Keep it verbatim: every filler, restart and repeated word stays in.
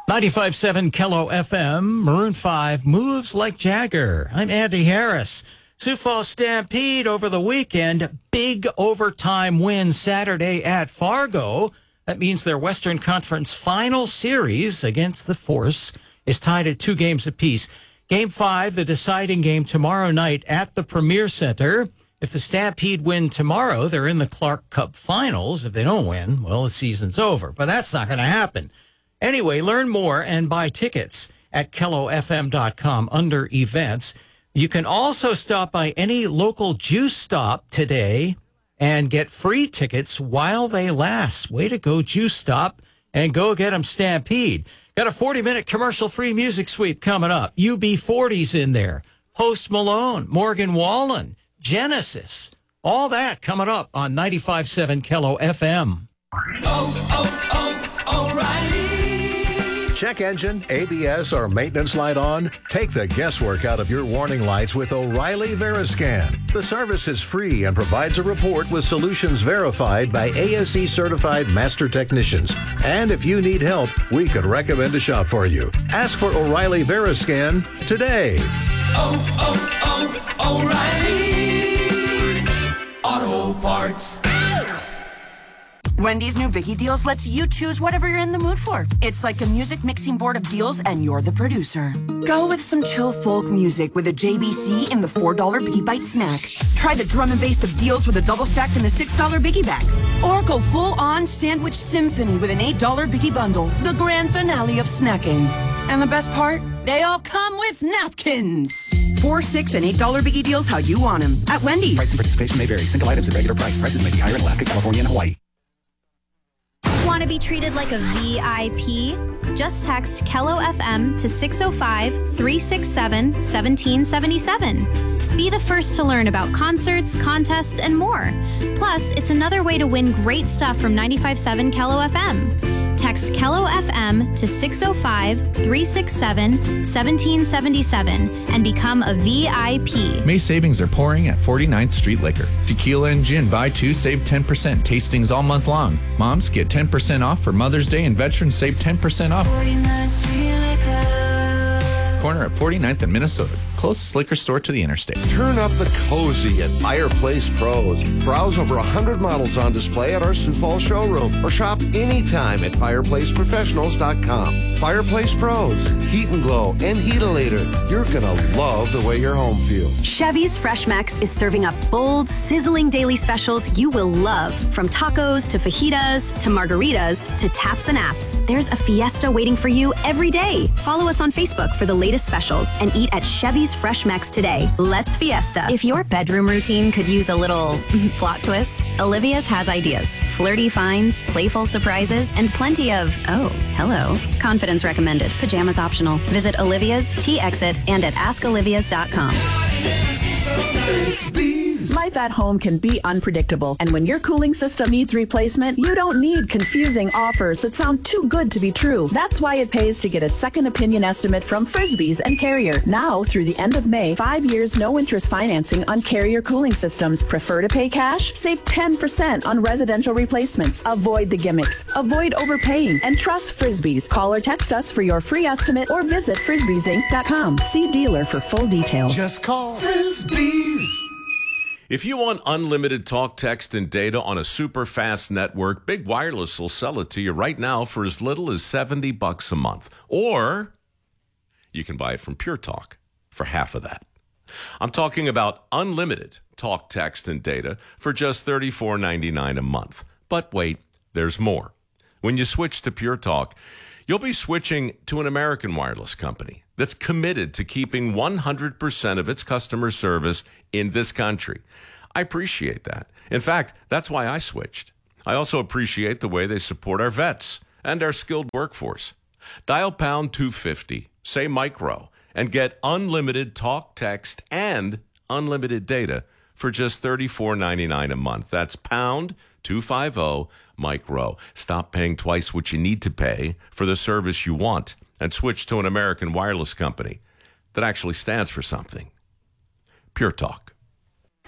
ninety-five point seven Kello F M, Maroon five, Moves Like Jagger. I'm Andy Harris. Sioux Falls Stampede over the weekend. Big overtime win Saturday at Fargo. That means their Western Conference final series against the Force is tied at two games apiece. Game five, the deciding game tomorrow night at the Premier Center. If the Stampede win tomorrow, they're in the Clark Cup finals. If they don't win, well, the season's over. But that's not going to happen. Anyway, learn more and buy tickets at kello f m dot com under events. You can also stop by any local juice stop today and get free tickets while they last. Way to go, Juice Stop, and go get them Stampede. Got a forty-minute commercial-free music sweep coming up. U B forty's in there. Post Malone, Morgan Wallen, Genesis. All that coming up on ninety-five point seven Kello F M. Oh, oh, oh, O'Reilly. Check engine, A B S, or maintenance light on? Take the guesswork out of your warning lights with O'Reilly Veriscan. The service is free and provides a report with solutions verified by A S E-certified master technicians. And if you need help, we could recommend a shop for you. Ask for O'Reilly Veriscan today. Oh, oh, oh, O'Reilly Auto Parts. Wendy's new Biggie Deals lets you choose whatever you're in the mood for. It's like a music mixing board of deals, and you're the producer. Go with some chill folk music with a J B C in the four dollar Biggie Bite snack. Try the drum and bass of deals with a double stack in the six dollar Biggie Bag. Or go full-on sandwich symphony with an eight dollar Biggie Bundle, the grand finale of snacking. And the best part? They all come with napkins. Four, six, and eight dollar Biggie Deals how you want them at Wendy's. Price and participation may vary. Single items at regular price. Prices may be higher in Alaska, California, and Hawaii. Want to be treated like a V I P? Just text Kello F M to six oh five, three six seven, one seven seven seven. Be the first to learn about concerts, contests, and more. Plus, it's another way to win great stuff from ninety-five point seven Kello F M. Text Kello F M to six oh five, three six seven, one seven seven seven and become a V I P. May savings are pouring at forty-ninth Street Liquor. Tequila and gin, buy two, save ten percent. Tastings all month long. Moms get ten percent off for Mother's Day, and veterans save ten percent off. forty-ninth Street Liquor. Corner at forty-ninth and Minnesota. Closest liquor store to the interstate. Turn up the cozy at Fireplace Pros. Browse over one hundred models on display at our Sioux Falls showroom or shop anytime at fireplace professionals dot com. Fireplace Pros, Heat and Glow and Heatalator. You're going to love the way your home feels. Chevy's Fresh Max is serving up bold, sizzling daily specials you will love. From tacos to fajitas to margaritas to taps and apps, there's a fiesta waiting for you every day. Follow us on Facebook for the latest specials and eat at Chevy's Fresh Max today. Let's fiesta. If your bedroom routine could use a little plot twist, Olivia's has ideas. Flirty finds, playful surprises, and plenty of, oh, hello. Confidence recommended. Pajamas optional. Visit Olivia's, T-Exit, and at ask olivias dot com. Life at home can be unpredictable, and when your cooling system needs replacement, you don't need confusing offers that sound too good to be true. That's why it pays to get a second opinion estimate from Frisbee's and Carrier. Now, through the end of May, five years no-interest financing on Carrier cooling systems. Prefer to pay cash? Save ten percent on residential replacements. Avoid the gimmicks. Avoid overpaying, and trust Frisbee's. Call or text us for your free estimate or visit frisbees inc dot com. See dealer for full details. Just call Frisbee's. If you want unlimited talk, text, and data on a super fast network, Big Wireless will sell it to you right now for as little as seventy bucks a month. Or you can buy it from Pure Talk for half of that. I'm talking about unlimited talk, text, and data for just thirty-four ninety-nine a month. But wait, there's more. When you switch to Pure Talk, you'll be switching to an American wireless company that's committed to keeping one hundred percent of its customer service in this country. I appreciate that. In fact, that's why I switched. I also appreciate the way they support our vets and our skilled workforce. Dial pound two fifty, say micro, and get unlimited talk, text, and unlimited data for just thirty-four ninety-nine a month. That's pound two fifty micro. Stop paying twice what you need to pay for the service you want and switch to an American wireless company that actually stands for something. Pure Talk.